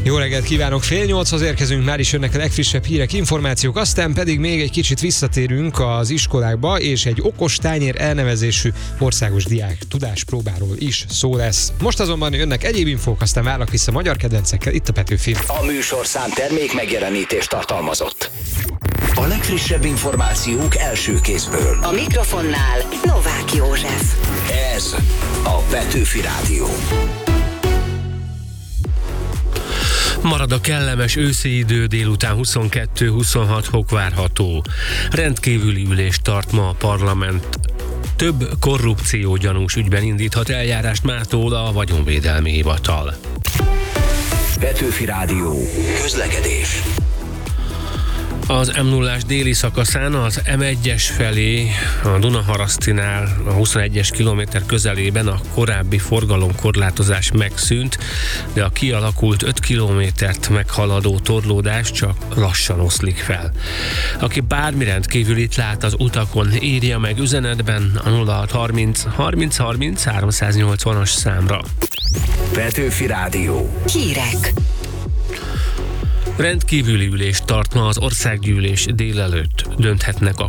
Jó reggelt kívánok, 7:30-hoz érkezünk, már is jönnek a legfrissebb hírek, információk, aztán pedig még egy kicsit visszatérünk az iskolákba, és egy okos tányér elnevezésű országos diák tudáspróbáról is szó lesz. Most azonban jönnek egyéb infók, aztán várnak vissza magyar kedvencekkel itt a Petőfi. A műsorszám termék megjelenítést tartalmazott. A legfrissebb információk első kézből. A mikrofonnál Novák József. Ez a Petőfi Rádió. Marad a kellemes őszi idő, délután 22-26 fok várható. Rendkívüli ülést tart ma a parlament. Több korrupciógyanús ügyben indíthat eljárást mától a Vagyonvédelmi Hivatal. Petőfi Rádió. Közlekedés. Az M0-ás déli szakaszán az M1-es felé, a Dunaharasztinál a 21-es kilométer közelében a korábbi forgalomkorlátozás megszűnt, de a kialakult 5 kilométert meghaladó torlódás csak lassan oszlik fel. Aki bármi rendkívülit lát az utakon, írja meg üzenetben a 0630 30 30 380-as számra. Petőfi Rádió. Hírek. Rendkívüli ülést tart ma az országgyűlés délelőtt. Dönthetnek a